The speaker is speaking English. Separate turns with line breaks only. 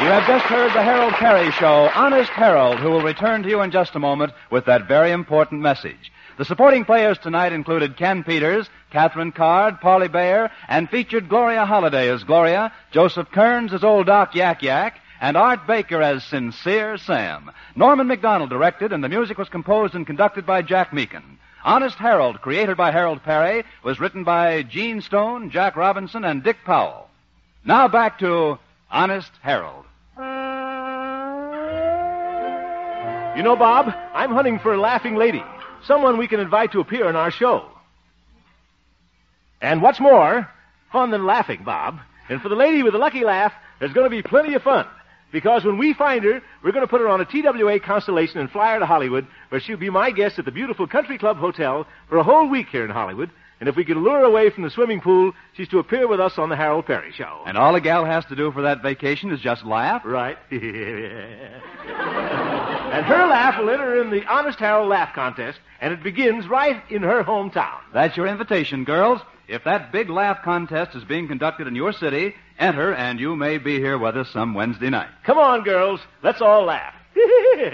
You have just heard the Harold Perry Show, Honest Harold, who will return to you in just a moment with that very important message. The supporting players tonight included Ken Peters, Catherine Card, Parley Bayer, and featured Gloria Holliday as Gloria, Joseph Kearns as Old Doc Yak Yak, and Art Baker as Sincere Sam. Norman McDonald directed, and the music was composed and conducted by Jack Meakin. Honest Harold, created by Harold Perry, was written by Gene Stone, Jack Robinson, and Dick Powell. Now back to Honest Harold.
You know, Bob, I'm hunting for a laughing lady, someone we can invite to appear in our show. And what's more fun than laughing, Bob? And for the lady with the lucky laugh, there's going to be plenty of fun. Because when we find her, we're going to put her on a TWA Constellation and fly her to Hollywood, where she'll be my guest at the beautiful Country Club Hotel for a whole week here in Hollywood. And if we can lure her away from the swimming pool, she's to appear with us on the Harold Perry Show.
And all a gal has to do for that vacation is just laugh?
Right. And her laugh will enter in the Honest Harold Laugh Contest, and it begins right in her hometown.
That's your invitation, girls. If that big laugh contest is being conducted in your city, enter, and you may be here with us some Wednesday night.
Come on, girls. Let's all laugh.